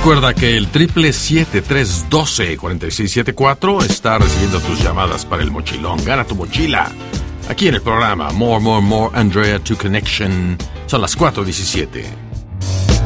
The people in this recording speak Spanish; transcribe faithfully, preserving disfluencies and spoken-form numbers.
Recuerda que el triple siete tres doce cuarenta y seis setenta y cuatro está recibiendo tus llamadas para el mochilón. Gana tu mochila aquí en el programa More, More, More, Andrea to Connection. Son las cuatro diecisiete.